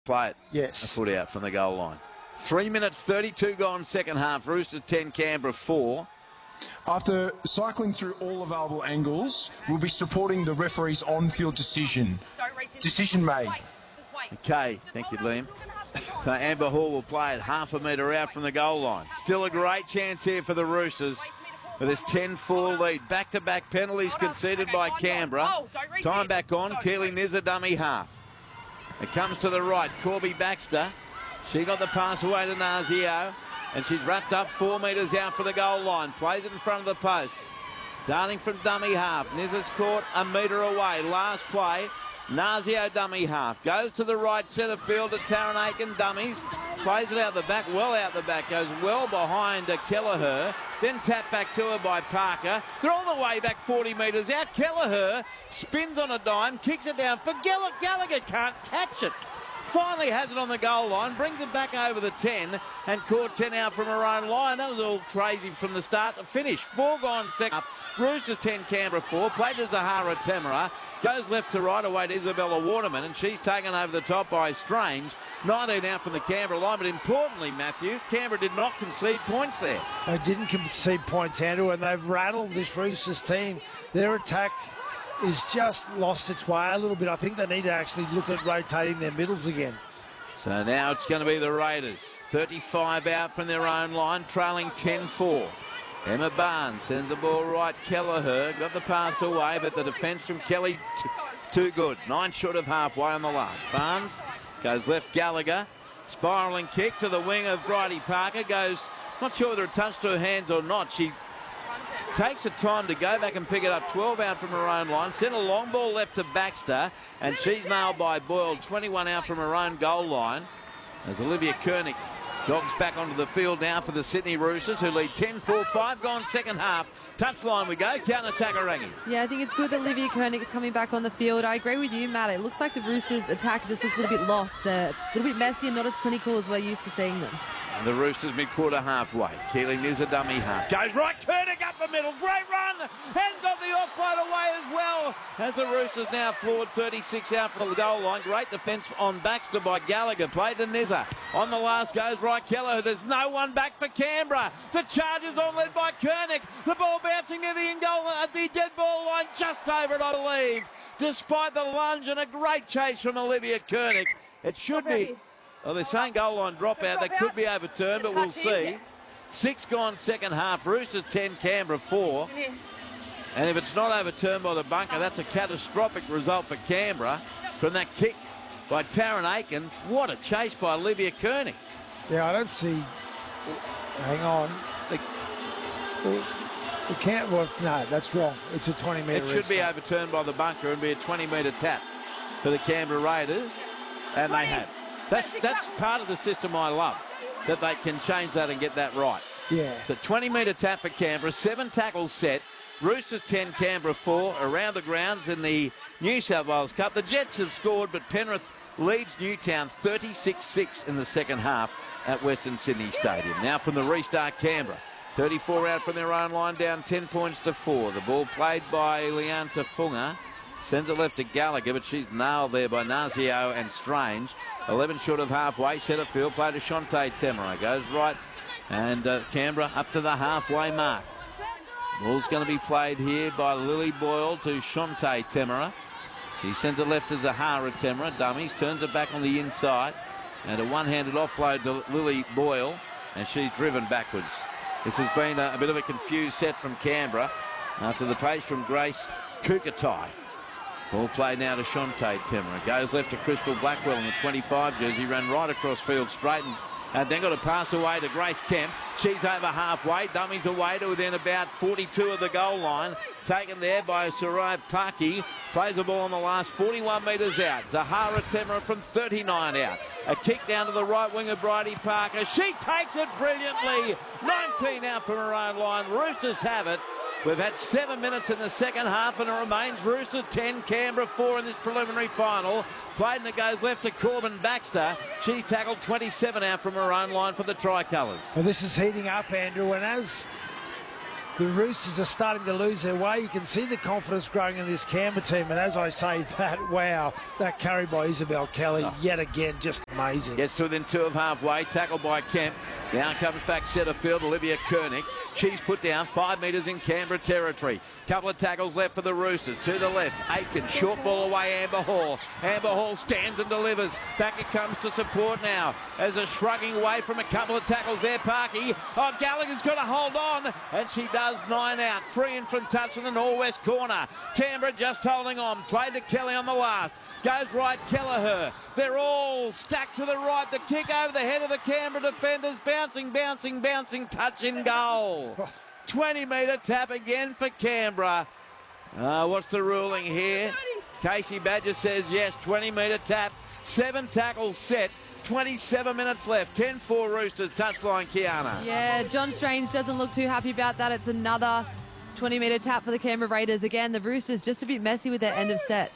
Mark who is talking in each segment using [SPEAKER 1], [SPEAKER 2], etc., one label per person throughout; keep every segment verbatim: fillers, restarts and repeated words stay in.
[SPEAKER 1] Play it.
[SPEAKER 2] Yes.
[SPEAKER 1] A foot out from the goal line. Three minutes thirty-two gone second half. Roosters ten, Canberra four.
[SPEAKER 2] After cycling through all available angles, we'll be supporting the referee's on-field decision. Decision made.
[SPEAKER 1] Okay, thank you, Liam. So Amber Hall will play it half a metre out from the goal line. Still a great chance here for the Roosters with this ten four lead. Back-to-back penalties conceded by Canberra. Time back on. Keeling, there's a dummy half. It comes to the right. Corby Baxter. She got the pass away to Nazio. And she's wrapped up four metres out for the goal line. Plays it in front of the post. Darting from dummy half. Nizza's caught a metre away. Last play. Nazio dummy half. Goes to the right centre field at Taryn Aiken. Dummies. Plays it out the back. Well out the back. Goes well behind uh, Kelleher. Then tapped back to her by Parker. They're all the way back forty metres out. Kelleher spins on a dime. Kicks it down for Gallagher. Gallagher can't catch it. Finally has it on the goal line, brings it back over the ten, and caught ten out from her own line. That was all crazy from the start to finish. Four gone second up. Roosters ten, Canberra four. Played to Zahara Temera. Goes left to right away to Isabella Waterman, and she's taken over the top by Strange. nineteen out from the Canberra line, but importantly, Matthew, Canberra did not concede points there.
[SPEAKER 3] They didn't concede points, Andrew, and they've rattled this Roosters team. Their attack is just lost its way a little bit. I think they need to actually look at rotating their middles again.
[SPEAKER 1] So now it's going to be the Raiders. thirty-five out from their own line, trailing ten four. Emma Barnes sends the ball right. Kelleher got the pass away, but the defence from Kelly t- too good. Nine short of halfway on the last. Barnes goes left. Gallagher. Spiralling kick to the wing of Bridie Parker. Goes, not sure whether it touched her hands or not. She takes the time to go back and pick it up. twelve out from her own line. Sent a long ball left to Baxter, and she's nailed by Boyle. twenty-one out from her own goal line as Olivia Koenig jogs back onto the field now for the Sydney Roosters, who lead ten four. Five gone second half. Touchline we go. Counter-attack Rangi.
[SPEAKER 4] Yeah, I think it's good that Olivia Koenig's coming back on the field. I agree with you, Matt. It looks like the Roosters' attack just looks a little bit lost, uh, a little bit messy and not as clinical as we're used to seeing them.
[SPEAKER 1] And the Roosters mid-quarter halfway. Keeling is a dummy half. Goes right, Koenig up the middle. Great run. And got the offload away as well. As the Roosters now floored thirty-six out from the goal line. Great defence on Baxter by Gallagher. Played to Nizza. On the last goes right, Keller. There's no one back for Canberra. The Chargers on led by Koenig. The ball bouncing near the in goal at the dead ball line. Just over it, I believe. Despite the lunge and a great chase from Olivia Koenig. It should be... Well, they're saying goal line dropout. That could be overturned, but we'll see. Six gone second half. Roosters ten, Canberra four. And if it's not overturned by the bunker, that's a catastrophic result for Canberra from that kick by Taryn Aiken. What a chase by Olivia Koenig.
[SPEAKER 3] Yeah, I don't see... Hang on. The, the, the can't... Well, it's not. That's wrong. It's a twenty metre.
[SPEAKER 1] It should be overturned by the bunker and be a twenty metre tap for the Canberra Raiders. And they have. That's that's part of the system I love, that they can change that and get that right.
[SPEAKER 3] Yeah.
[SPEAKER 1] The twenty metre tap for Canberra, seven tackles set. Roosters ten, Canberra four, around the grounds in the New South Wales Cup. The Jets have scored, but Penrith leads Newtown thirty-six six in the second half at Western Sydney Stadium. Now from the restart, Canberra. thirty-four out from their own line, down ten points to four. The ball played by Leanta Funga. Sends it left to Gallagher, but she's nailed there by Nazio and Strange. eleven short of halfway, centre field, play to Shante Temera. Goes right, and uh, Canberra up to the halfway mark. Ball's going to be played here by Lily Boyle to Shante Temera. She sends it left to Zahara Temera. Dummies, turns it back on the inside. And a one-handed offload to Lily Boyle, and she's driven backwards. This has been a, a bit of a confused set from Canberra after the pace from Grace Kukatai. Ball played now to Shante Temera. Goes left to Crystal Blackwell in the twenty-five jersey. Ran right across field, straightens, and then got a pass away to Grace Kemp. She's over halfway. Dummies away to within about forty-two of the goal line. Taken there by Sarai Parky. Plays the ball on the last forty-one metres out. Zahara Temera from thirty-nine out. A kick down to the right wing of Bridie Parker. She takes it brilliantly. nineteen out from her own line. Roosters have it. We've had seven minutes in the second half, and it remains Roosters ten, Canberra four in this preliminary final. Played that goes left to Corbin Baxter. She's tackled twenty-seven out from her own line for the Tricolours.
[SPEAKER 3] Well, this is heating up, Andrew, and as the Roosters are starting to lose their way. You can see the confidence growing in this Canberra team. And as I say that, wow, that carry by Isabel Kelly, oh. yet again, just amazing.
[SPEAKER 1] Gets to within two of halfway, tackled by Kemp. Now comes back centre field, Olivia Koenig. She's put down five metres in Canberra territory. Couple of tackles left for the Roosters. To the left, Aiken, short ball away, Amber Hall. Amber Hall stands and delivers. Back it comes to support now. As a shrugging away from a couple of tackles there, Parky. Oh, Gallagher's got to hold on, and she does nine out. Free in from touch in the northwest corner. Canberra just holding on. Played to Kelly on the last. Goes right, Kelleher. They're all stacked to the right. The kick over the head of the Canberra defenders. Bouncing, bouncing, bouncing. Touch in goal. twenty metre tap again for Canberra. Uh, what's the ruling here? Casey Badger says yes. twenty metre tap. Seven tackles set. twenty-seven minutes left. ten four Roosters. Touchline, Kiana.
[SPEAKER 4] Yeah, John Strange doesn't look too happy about that. It's another twenty metre tap for the Canberra Raiders. Again, the Roosters just a bit messy with their end of sets.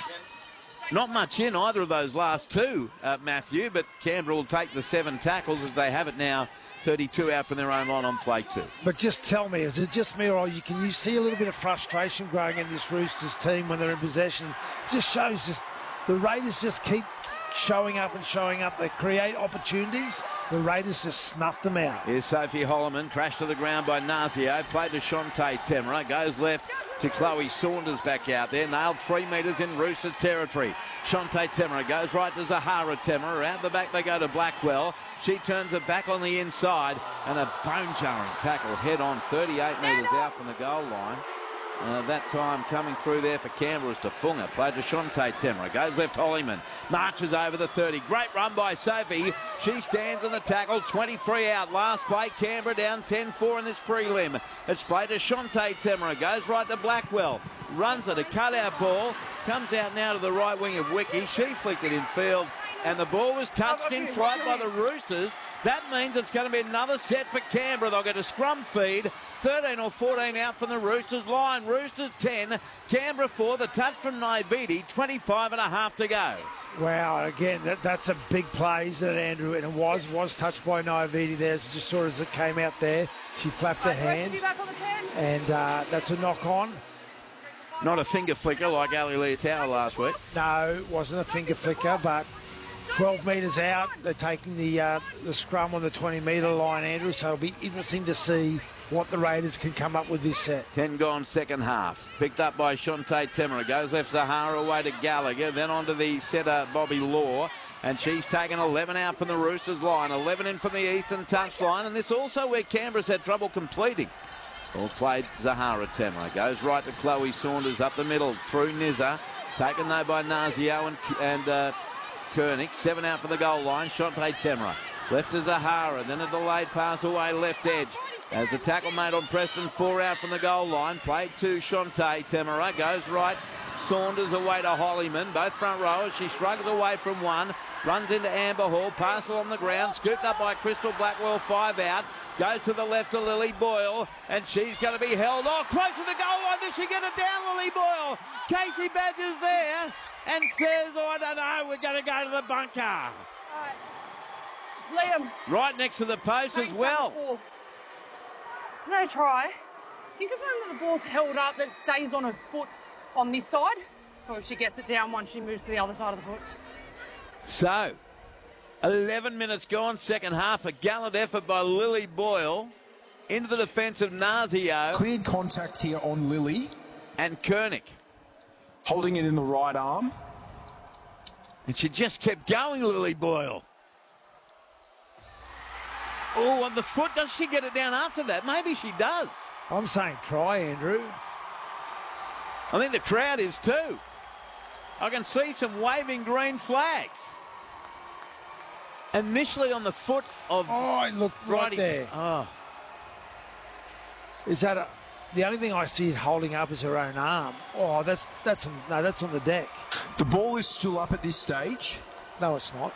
[SPEAKER 1] Not much in either of those last two, uh, Matthew, but Canberra will take the seven tackles as they have it now. thirty-two out from their own line on play two.
[SPEAKER 3] But just tell me, is it just me, or you can you see a little bit of frustration growing in this Roosters team when they're in possession? It just shows just the Raiders just keep showing up and showing up. They create opportunities. The Raiders just snuff them out.
[SPEAKER 1] Here's Sophie Holloman, crashed to the ground by Nazio. Played to Shantae Temera. Goes left to Chloe Saunders back out there. Nailed three metres in Roosters territory. Shantae Temera goes right to Zahara Temera. Out the back they go to Blackwell. She turns it back on the inside. And a bone-jarring tackle head on, thirty-eight metres out from the goal line. Uh, that time coming through there for Canberra is to Funga. Played to Shantae Temera. Goes left Hollyman. Marches over the thirty. Great run by Sophie. She stands in the tackle. twenty-three out. Last play. Canberra down ten four in this prelim. It's played to Shantae Temera. Goes right to Blackwell. Runs it. A cutout ball. Comes out now to the right wing of Wiki. She flicked it in field. And the ball was touched in flight by the Roosters. That means it's going to be another set for Canberra. They'll get a scrum feed. thirteen or fourteen out from the Roosters line. Roosters ten, Canberra four. The touch from Naividi. twenty-five and a half to go.
[SPEAKER 3] Wow, again, that, that's a big play, isn't it, Andrew? And it was was touched by Naividi there. Just saw as it came out there. She flapped her hand. And uh, that's a knock on.
[SPEAKER 1] Not a finger flicker like Ali Leotau last week.
[SPEAKER 3] No, it wasn't a finger flicker, but twelve metres out. They're taking the uh, the scrum on the twenty metre line, Andrew, so it'll be interesting to see what the Raiders can come up with this set.
[SPEAKER 1] ten gone second half. Picked up by Shantae Temera. Goes left Zahara away to Gallagher. Then on to the setter Bobby Law. And she's taken eleven out from the Roosters line. eleven in from the eastern touchline. And this also where Canberra's had trouble completing. All played Zahara Temera. Goes right to Chloe Saunders up the middle. Through Nizza. Taken though by Nazio and... and uh, Koenig, seven out for the goal line. Shantae Temera. Left to Zahara. Then a delayed pass away left edge. As the tackle made on Preston, four out from the goal line. Played to Shantae Temera. Goes right. Saunders away to Hollyman. Both front rowers. She shrugs away from one. Runs into Amber Hall. Parcel on the ground. Scooped up by Crystal Blackwell. Five out. Goes to the left to Lily Boyle. And she's going to be held. Oh, close to the goal line. Does she get it down, Lily Boyle? Casey Badger's there. And says, oh, I don't know, we're going to go to the bunker.
[SPEAKER 5] All right. Liam.
[SPEAKER 1] Right next to the post as well.
[SPEAKER 5] No try. Think of when the ball's held up that stays on her foot on this side. Or if she gets it down once she moves to the other side of the foot.
[SPEAKER 1] So, eleven minutes gone, second half. A gallant effort by Lily Boyle. Into the defence of Nazio.
[SPEAKER 2] Cleared contact here on Lily.
[SPEAKER 1] And Koenig.
[SPEAKER 2] Holding it in the right arm.
[SPEAKER 1] And she just kept going, Lily Boyle. Oh, on the foot. Does she get it down after that? Maybe she does.
[SPEAKER 3] I'm saying try, Andrew.
[SPEAKER 1] I think the crowd is too. I can see some waving green flags. Initially on the foot of...
[SPEAKER 3] Oh, look right there.
[SPEAKER 1] Oh.
[SPEAKER 3] Is that a... The only thing I see it holding up is her own arm. Oh, that's that's on, no, that's on the deck.
[SPEAKER 2] The ball is still up at this stage.
[SPEAKER 3] No, it's not.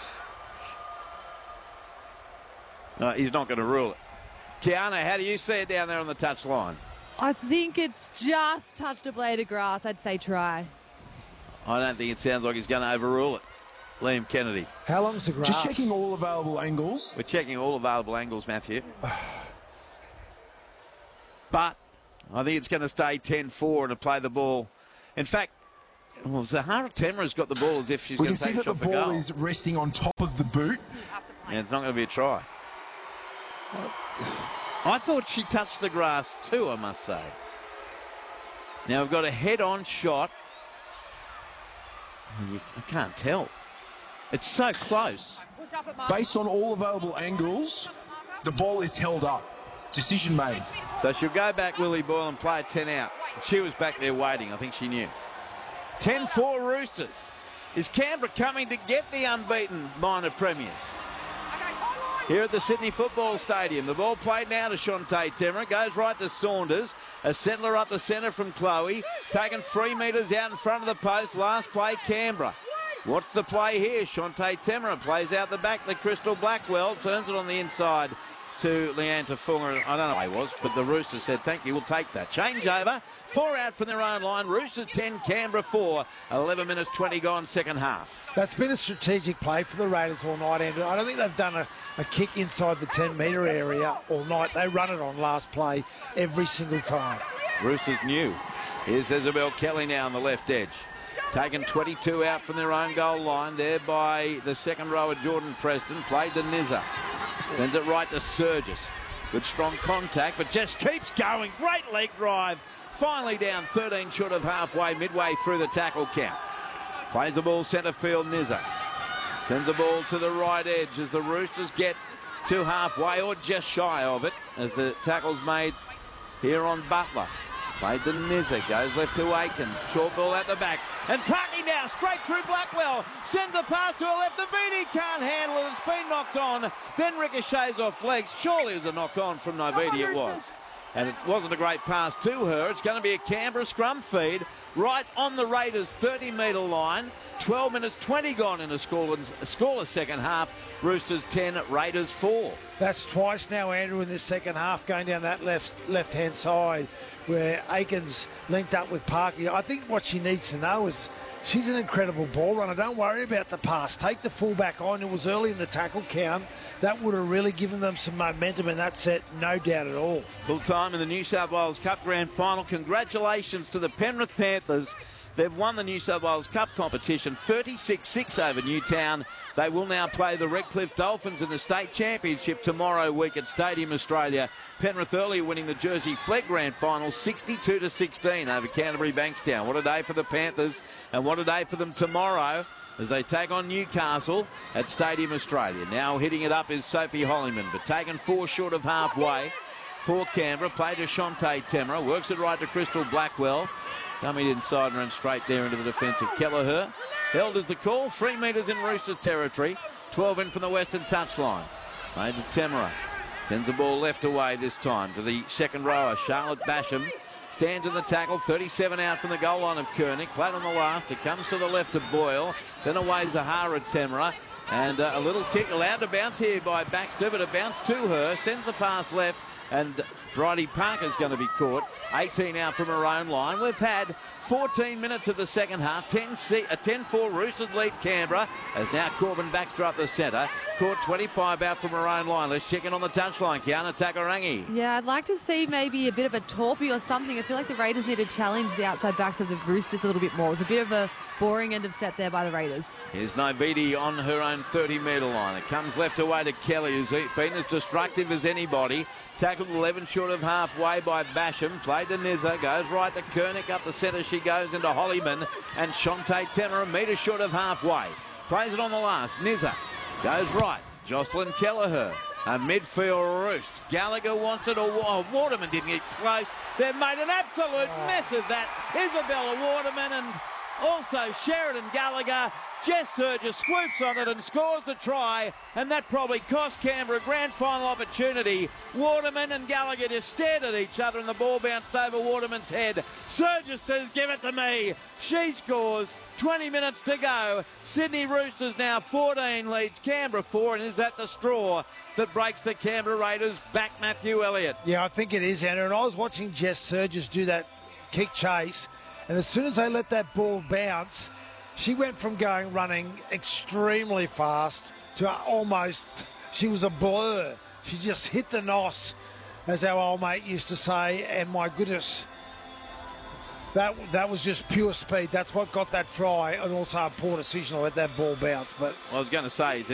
[SPEAKER 1] No, he's not going to rule it. Kiana, how do you see it down there on the touch line?
[SPEAKER 4] I think it's just touched a blade of grass. I'd say try.
[SPEAKER 1] I don't think it sounds like he's going to overrule it. Liam Kennedy.
[SPEAKER 3] How long's the grass?
[SPEAKER 2] Just checking all available angles.
[SPEAKER 1] We're checking all available angles, Matthew. but I think it's going to stay ten four and to play the ball. In fact, well, Zahara Temra's got the ball as if she's
[SPEAKER 2] We
[SPEAKER 1] going
[SPEAKER 2] can
[SPEAKER 1] to
[SPEAKER 2] see
[SPEAKER 1] take a
[SPEAKER 2] that the
[SPEAKER 1] shot for
[SPEAKER 2] ball
[SPEAKER 1] goal.
[SPEAKER 2] is resting on top of the boot.
[SPEAKER 1] Yeah, it's not going to be a try. I thought she touched the grass too, I must say. Now we've got a head-on shot. You, I can't tell. It's so close.
[SPEAKER 2] Based on all available angles, the ball is held up. Decision made.
[SPEAKER 1] So she'll go back, Willie Boyle, and play a ten out. She was back there waiting. I think she knew. ten four Roosters. Is Canberra coming to get the unbeaten minor premiers? Here at the Sydney Football Stadium, the ball played now to Shantae Temra, goes right to Saunders, a settler up the centre from Chloe, taken three metres out in front of the post, last play Canberra. What's the play here? Shantae Temra plays out the back, the Crystal Blackwell, turns it on the inside to Leanne Tafunga. I don't know who he was, but the Roosters said, thank you, we'll take that. Change over, four out from their own line, Roosters ten, Canberra four, eleven minutes twenty gone, second half.
[SPEAKER 3] That's been a strategic play for the Raiders all night, Andrew. I don't think they've done a, a kick inside the ten metre area all night. They run it on last play every single time.
[SPEAKER 1] Roosters new. Here's Isabel Kelly now on the left edge. Taken twenty-two out from their own goal line there by the second rower Jordan Preston. Played to Nizza. Sends it right to Surgis. Good strong contact, but just keeps going. Great leg drive. Finally down thirteen short of halfway, midway through the tackle count. Plays the ball centre field, Nizza. Sends the ball to the right edge as the Roosters get to halfway or just shy of it as the tackle's made here on Butler. Played to Nizza, goes left to Aiken. Short ball at the back. And Parky now straight through Blackwell. Sends a pass to her left. Navidi can't handle it. It's been knocked on. Then ricochets off legs. Surely it was a knock on from Navidi, it was. And it wasn't a great pass to her. It's going to be a Canberra scrum feed right on the Raiders' thirty metre line. twelve minutes twenty gone in a scoreless, a scoreless second half. Roosters ten, Raiders four.
[SPEAKER 3] That's twice now, Andrew, in this second half, going down that left left-hand side where Aiken's linked up with Parky. I think what she needs to know is she's an incredible ball runner. Don't worry about the pass. Take the fullback on. It was early in the tackle count. That would have really given them some momentum in that set, no doubt at all.
[SPEAKER 1] Full time in the New South Wales Cup Grand Final. Congratulations to the Penrith Panthers. They've won the New South Wales Cup competition thirty-six six over Newtown. They will now play the Redcliffe Dolphins in the state championship tomorrow week at Stadium Australia. Penrith earlier winning the Jersey Flegg Grand Final sixty-two to sixteen over Canterbury Bankstown. What a day for the Panthers and what a day for them tomorrow as they take on Newcastle at Stadium Australia. Now hitting it up is Sophie Hollyman, but taken four short of halfway for Canberra. Play to Shantae Temra, works it right to Crystal Blackwell. Dummied inside and ran straight there into the defence of Kelleher. Held as the call, three metres in Roosters territory, twelve in from the western touchline. Made to Temra. Sends the ball left away this time to the second rower, Charlotte Basham. Stands in the tackle, thirty-seven out from the goal line of Koenig. Played on the last, it comes to the left of Boyle. Then away Zahara Temra. And uh, a little kick allowed to bounce here by Baxter, but it bounced to her. Sends the pass left. And Bridie Parker's going to be caught. eighteen out from her own line. We've had fourteen minutes of the second half. ten four Roosters lead Canberra as now Corbin Baxter up the centre. Caught twenty-five out from her own line. Let's check in on the touchline. Kiana Takarangi.
[SPEAKER 4] Yeah, I'd like to see maybe a bit of a torpy or something. I feel like the Raiders need to challenge the outside backs of the Roosters a little bit more. It was a bit of a boring end of set there by the Raiders.
[SPEAKER 1] Here's Nobidi on her own thirty metre line. It comes left away to Kelly, who's been as destructive as anybody. Tackled eleven short of halfway by Basham. Played to Nizza. Goes right to Koenig. Up the centre she goes into Hollyman. And Shantae Temra a metre short of halfway. Plays it on the last. Nizza goes right. Jocelyn Kelleher. A midfield roost. Gallagher wants it. Or oh, Waterman didn't get close. They've made an absolute mess of that. Isabella Waterman and also Sheridan Gallagher. Jess Surgis swoops on it and scores a try, and that probably cost Canberra a grand final opportunity. Waterman and Gallagher just stared at each other and the ball bounced over Waterman's head. Surgis says, give it to me. She scores. twenty minutes to go. Sydney Roosters now fourteen leads Canberra four, and is that the straw that breaks the Canberra Raiders back, Matthew Elliott?
[SPEAKER 3] Yeah, I think it is, Andrew. And I was watching Jess Surgis do that kick chase, and as soon as they let that ball bounce, she went from going running extremely fast to almost, she was a blur. She just hit the nos as our old mate used to say. And my goodness, that that was just pure speed. That's what got that try, and also a poor decision to let that ball bounce. But
[SPEAKER 1] I was going to say,